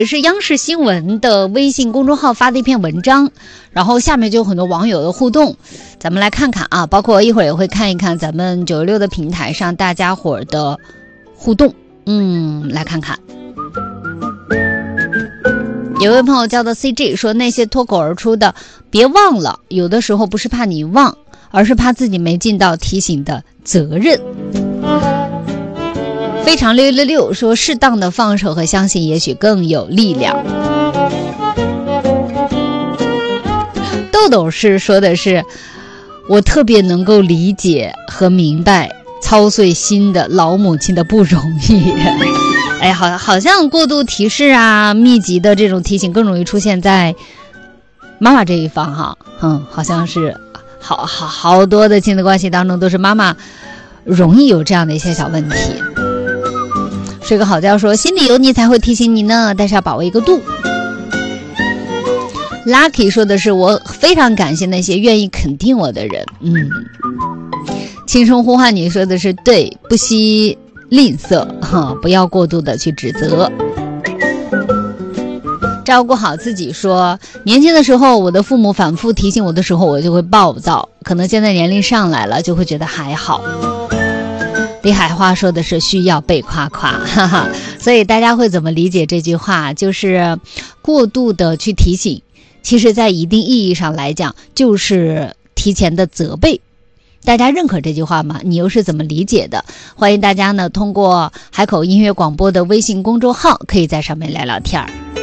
是央视新闻的微信公众号发的一篇文章，然后下面就有很多网友的互动，咱们来看看啊，包括一会儿也会看一看咱们916的平台上大家伙的互动，来看看。有位朋友叫做 CG 说，那些脱口而出的别忘了，有的时候不是怕你忘，而是怕自己没尽到提醒的责任。非常666说，适当的放手和相信也许更有力量。豆豆是说的是，我特别能够理解和明白操碎心的老母亲的不容易。哎，好像过度提示啊，密集的这种提醒更容易出现在妈妈这一方哈。好像是好多的亲子关系当中都是妈妈容易有这样的一些小问题。睡个好觉说，心里有你才会提醒你呢，但是要把握一个度。Lucky 说的是，我非常感谢那些愿意肯定我的人。轻声呼唤你说的是对，不惜吝啬不要过度的去指责。照顾好自己说，年轻的时候我的父母反复提醒我的时候，我就会暴躁，可能现在年龄上来了就会觉得还好。李海花说的是需要被夸夸，所以大家会怎么理解这句话？就是过度的去提醒，其实在一定意义上来讲就是提前的责备。大家认可这句话吗？你又是怎么理解的？欢迎大家呢通过海口音乐广播的微信公众号，可以在上面聊聊天儿。